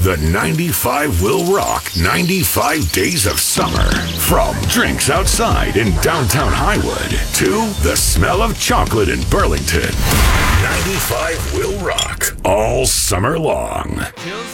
The 95 will rock 95 days of summer. From drinks outside in downtown Highwood to the smell of chocolate in Burlington. 95 will rock all summer long.